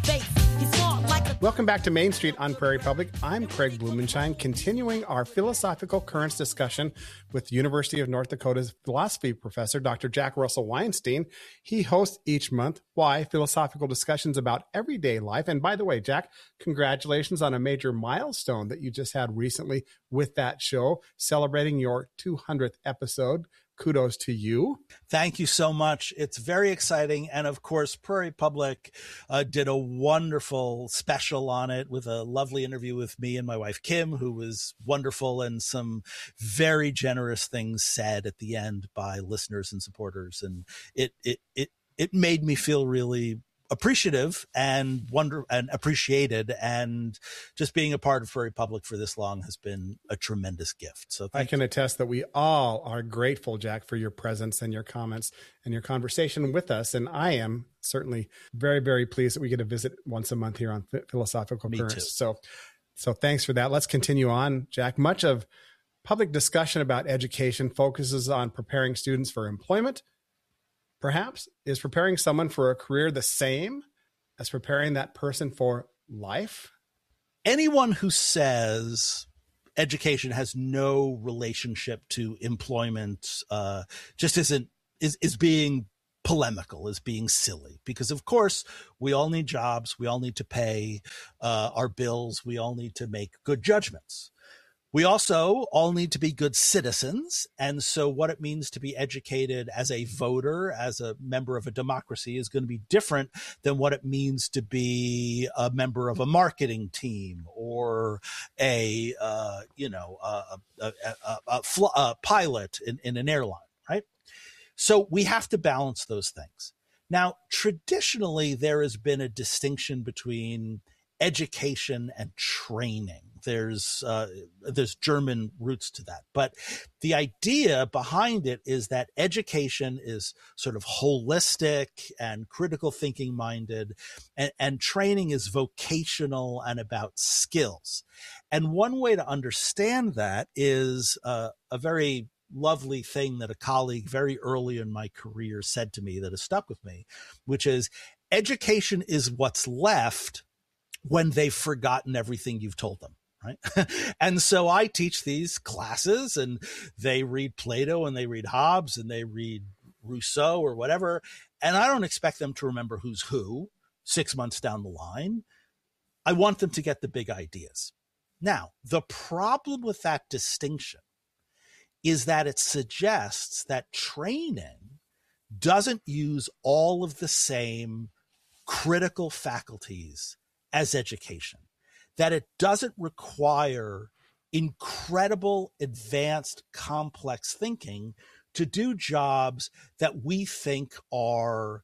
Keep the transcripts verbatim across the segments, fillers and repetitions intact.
face. He's smart like a... Welcome back to Main Street on Prairie Public. I'm Craig Blumenshine, continuing our philosophical currents discussion with University of North Dakota's philosophy professor, Doctor Jack Russell Weinstein. He hosts each month Why? Philosophical discussions about everyday life. And by the way, Jack, congratulations on a major milestone that you just had recently with that show, celebrating your two hundredth episode. Kudos to you. Thank you so much. It's very exciting. And of course, Prairie Public uh, did a wonderful special on it with a lovely interview with me and my wife, Kim, who was wonderful, and some very generous things said at the end by listeners and supporters. And it, it, it, it made me feel really appreciative and wonder and appreciated, and just being a part of Prairie Public for this long has been a tremendous gift. So I can you. attest that we all are grateful, Jack, for your presence and your comments and your conversation with us. And I am certainly very, very pleased that we get to visit once a month here on Philosophical Me Currents. too. So, so thanks for that. Let's continue on, Jack. Much of public discussion about education focuses on preparing students for employment. Perhaps, is preparing someone for a career the same as preparing that person for life? Anyone who says education has no relationship to employment uh, just isn't is is being polemical, is being silly. Because of course, we all need jobs, we all need to pay uh, our bills, we all need to make good judgments. We also all need to be good citizens. And so what it means to be educated as a voter, as a member of a democracy, is going to be different than what it means to be a member of a marketing team or a, uh, you know, a, a, a, a, fl- a pilot in, in an airline, right? So we have to balance those things. Now, traditionally, there has been a distinction between education and training. There's uh, there's German roots to that. But the idea behind it is that education is sort of holistic and critical thinking minded, and, and training is vocational and about skills. And one way to understand that is uh, a very lovely thing that a colleague very early in my career said to me that has stuck with me, which is education is what's left when they've forgotten everything you've told them. Right. And so I teach these classes, and they read Plato and they read Hobbes and they read Rousseau or whatever. And I don't expect them to remember who's who six months down the line. I want them to get the big ideas. Now, the problem with that distinction is that it suggests that training doesn't use all of the same critical faculties as education, that it doesn't require incredible, advanced, complex thinking to do jobs that we think are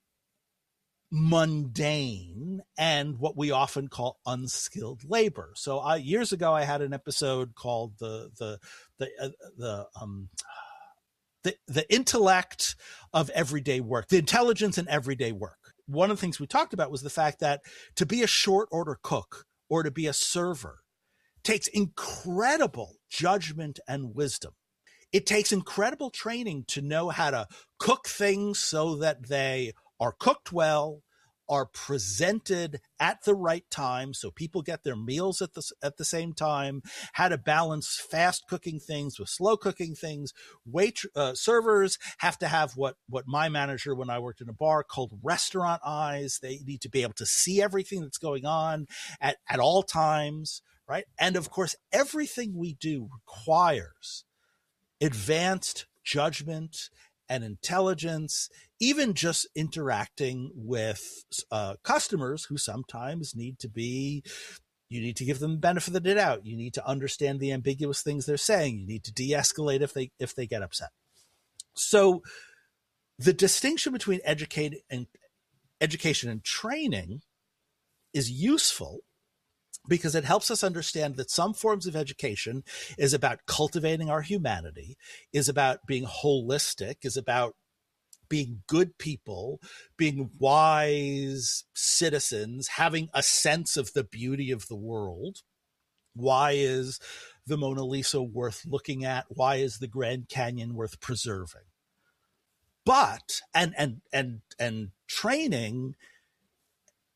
mundane and what we often call unskilled labor. So I, years ago, I had an episode called the the the uh, the um the the intellect of everyday work, the intelligence in everyday work. One of the things we talked about was the fact that to be a short order cook or to be a server takes incredible judgment and wisdom. It takes incredible training to know how to cook things so that they are cooked well, are presented at the right time so people get their meals at the, at the same time, how to balance fast cooking things with slow cooking things. Wait, uh, servers have to have what, what my manager, when I worked in a bar, called restaurant eyes. They need to be able to see everything that's going on at, at all times, right? And of course, everything we do requires advanced judgment and intelligence, even just interacting with uh, customers who sometimes need to be, you need to give them the benefit of the doubt. You need to understand the ambiguous things they're saying. You need to de-escalate if they if they get upset. So the distinction between educate and education and training is useful because it helps us understand that some forms of education is about cultivating our humanity, is about being holistic, is about being good people, being wise citizens, having a sense of the beauty of the world. Why is the Mona Lisa worth looking at? Why is the Grand Canyon worth preserving? But, and, and, and, and training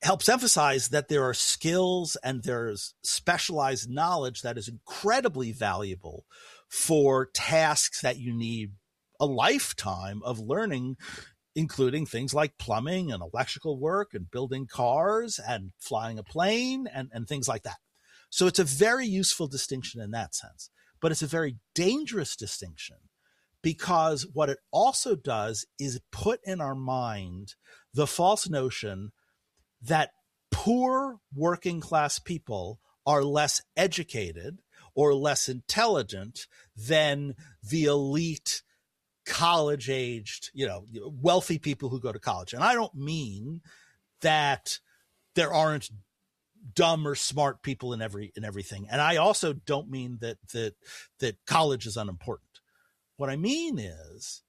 helps emphasize that there are skills and there's specialized knowledge that is incredibly valuable for tasks that you need a lifetime of learning, including things like plumbing and electrical work and building cars and flying a plane and, and things like that. So it's a very useful distinction in that sense, but it's a very dangerous distinction because what it also does is put in our mind the false notion that poor working class people are less educated or less intelligent than the elite college-aged, you know, wealthy people who go to college. And I don't mean that there aren't dumb or smart people in every in everything. And I also don't mean that that that college is unimportant. What I mean is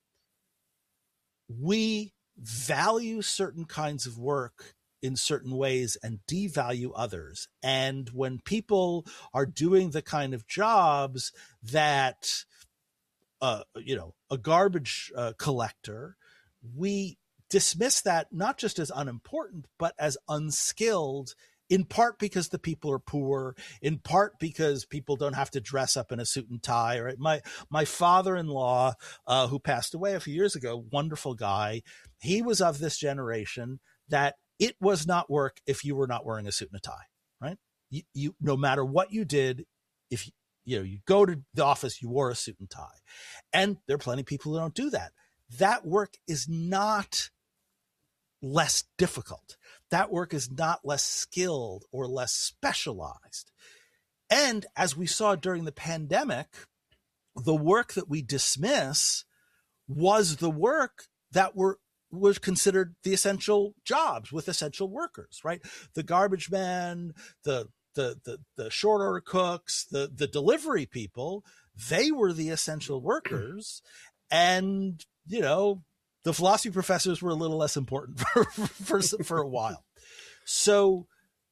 we value certain kinds of work in certain ways and devalue others. And when people are doing the kind of jobs that Uh, you know, a garbage uh, collector, we dismiss that not just as unimportant, but as unskilled, in part because the people are poor, in part because people don't have to dress up in a suit and tie. Right? My my father-in-law, uh, who passed away a few years ago, wonderful guy, he was of this generation that it was not work if you were not wearing a suit and a tie. Right? You, you no matter what you did, if you You know, you go to the office, you wore a suit and tie. And there are plenty of people who don't do that. That work is not less difficult. That work is not less skilled or less specialized. And as we saw during the pandemic, the work that we dismiss was the work that were was considered the essential jobs with essential workers, right? The garbage man, the The, the the short order cooks, the the delivery people, they were the essential workers. And, you know, the philosophy professors were a little less important for, for, for a while. So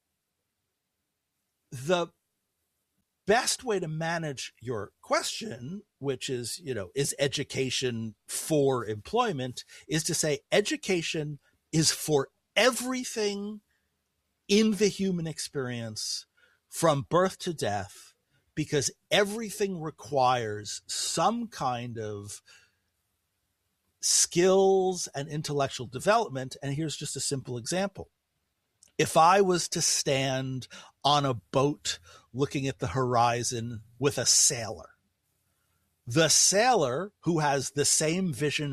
the best way to manage your question, which is, you know, is education for employment, is to say education is for everything in the human experience from birth to death, because everything requires some kind of skills and intellectual development. And here's just a simple example. If I was to stand on a boat looking at the horizon with a sailor, the sailor who has the same vision